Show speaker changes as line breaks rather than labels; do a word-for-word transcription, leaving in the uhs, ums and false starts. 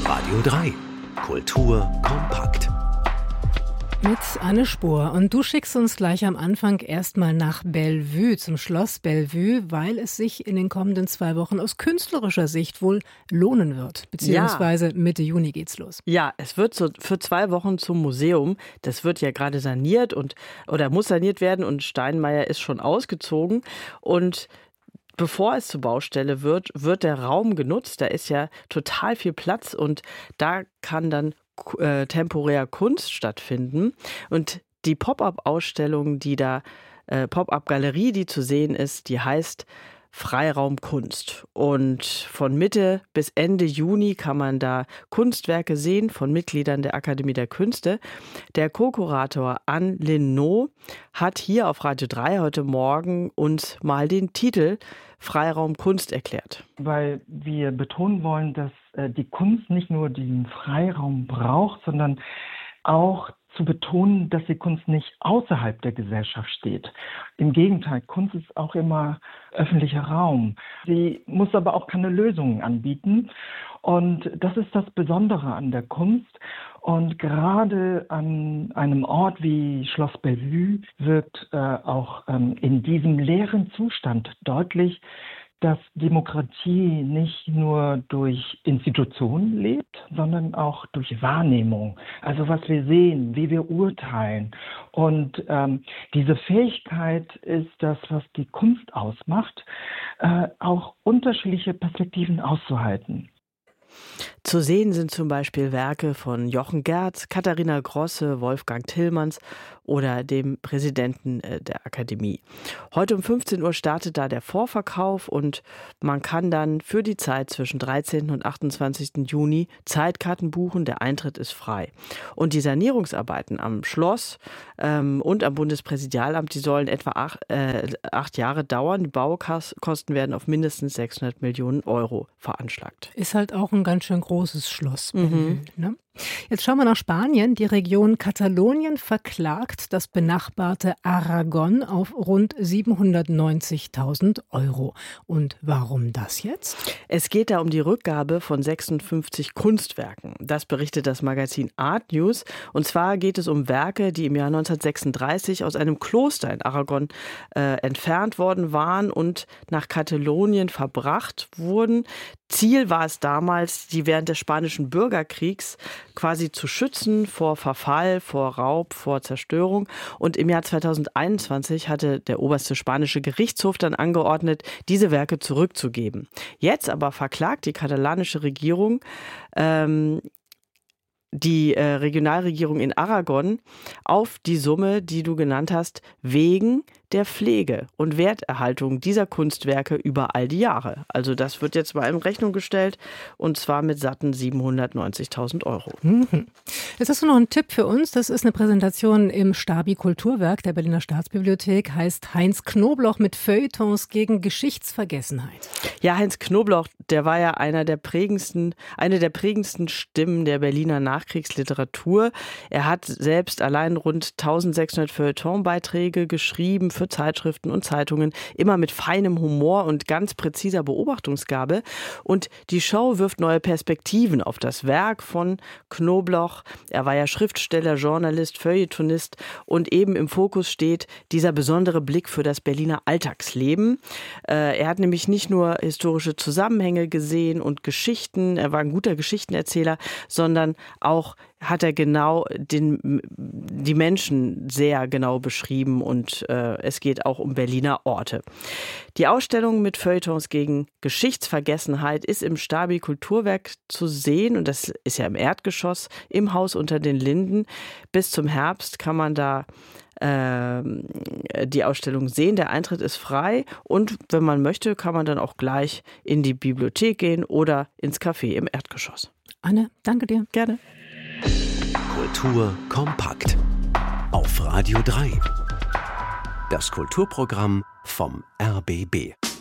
Radio drei. Kultur kompakt.
Mit Anne Spohr. Und du schickst uns gleich am Anfang erstmal nach Bellevue, zum Schloss Bellevue, weil es sich in den kommenden zwei Wochen aus künstlerischer Sicht wohl lohnen wird. Beziehungsweise ja. Mitte Juni geht's los.
Ja, es wird so für zwei Wochen zum Museum. Das wird ja gerade saniert und oder muss saniert werden und Steinmeier ist schon ausgezogen. Und bevor es zur Baustelle wird, wird der Raum genutzt. Da ist ja total viel Platz und da kann dann äh, temporär Kunst stattfinden. Und die Pop-up-Ausstellung, die da, äh, Pop-up-Galerie, die zu sehen ist, die heißt Freiraum Kunst. Und von Mitte bis Ende Juni kann man da Kunstwerke sehen von Mitgliedern der Akademie der Künste. Der Co-Kurator Anne Linnaud hat hier auf Radio drei heute Morgen uns mal den Titel Freiraum Kunst erklärt.
Weil wir betonen wollen, dass äh, die Kunst nicht nur den Freiraum braucht, sondern auch zu betonen, dass die Kunst nicht außerhalb der Gesellschaft steht. Im Gegenteil, Kunst ist auch immer öffentlicher Raum. Sie muss aber auch keine Lösungen anbieten. Und das ist das Besondere an der Kunst. Und gerade an einem Ort wie Schloss Bellevue wird äh, auch ähm, in diesem leeren Zustand deutlich, dass Demokratie nicht nur durch Institutionen lebt, sondern auch durch Wahrnehmung. Also was wir sehen, wie wir urteilen. Und ähm, diese Fähigkeit ist das, was die Kunst ausmacht, äh, auch unterschiedliche Perspektiven auszuhalten.
Zu sehen sind zum Beispiel Werke von Jochen Gerz, Katharina Grosse, Wolfgang Tillmanns oder dem Präsidenten der Akademie. Heute um fünfzehn Uhr startet da der Vorverkauf und man kann dann für die Zeit zwischen dreizehnten und achtundzwanzigsten Juni Zeitkarten buchen. Der Eintritt ist frei. Und die Sanierungsarbeiten am Schloss ähm, und am Bundespräsidialamt, die sollen etwa acht, äh, acht Jahre dauern. Die Baukosten werden auf mindestens sechshundert Millionen Euro veranschlagt.
Ist halt auch ein ganz schön großes Schloss. Mhm. Ne? Jetzt schauen wir nach Spanien. Die Region Katalonien verklagt das benachbarte Aragon auf rund siebenhundertneunzigtausend Euro. Und warum das jetzt?
Es geht da um die Rückgabe von sechsundfünfzig Kunstwerken. Das berichtet das Magazin Art News. Und zwar geht es um Werke, die im Jahr neunzehnhundertsechsunddreißig aus einem Kloster in Aragon äh, entfernt worden waren und nach Katalonien verbracht wurden. Ziel war es damals, die während des Spanischen Bürgerkriegs quasi zu schützen vor Verfall, vor Raub, vor Zerstörung. Und im Jahr zweitausendeinundzwanzig hatte der oberste spanische Gerichtshof dann angeordnet, diese Werke zurückzugeben. Jetzt aber verklagt die katalanische Regierung ähm, die äh, Regionalregierung in Aragon auf die Summe, die du genannt hast, wegen der Pflege und Werterhaltung dieser Kunstwerke über all die Jahre. Also das wird jetzt mal in Rechnung gestellt und zwar mit satten siebenhundertneunzigtausend Euro.
Mhm. Jetzt hast du noch einen Tipp für uns. Das ist eine Präsentation im Stabi Kulturwerk der Berliner Staatsbibliothek. Heißt Heinz Knobloch mit Feuilletons gegen Geschichtsvergessenheit.
Ja, Heinz Knobloch, der war ja einer der prägendsten, eine der prägendsten Stimmen der Berliner Nachkriegsliteratur. Er hat selbst allein rund eintausendsechshundert Feuilletonbeiträge geschrieben für Zeitschriften und Zeitungen, immer mit feinem Humor und ganz präziser Beobachtungsgabe. Und die Show wirft neue Perspektiven auf das Werk von Knobloch. Er war ja Schriftsteller, Journalist, Feuilletonist und eben im Fokus steht dieser besondere Blick für das Berliner Alltagsleben. Äh, er hat nämlich nicht nur historische Zusammenhänge gesehen und Geschichten, er war ein guter Geschichtenerzähler, sondern auch hat er genau den, die Menschen sehr genau beschrieben und äh, es geht auch um Berliner Orte. Die Ausstellung mit Feuilletons gegen Geschichtsvergessenheit ist im Stabi Kulturwerk zu sehen und das ist ja im Erdgeschoss im Haus unter den Linden. Bis zum Herbst kann man da äh, die Ausstellung sehen. Der Eintritt ist frei und wenn man möchte, kann man dann auch gleich in die Bibliothek gehen oder ins Café im Erdgeschoss.
Anne, danke dir.
Gerne.
Kultur kompakt. Auf Radio drei. Das Kulturprogramm vom R B B.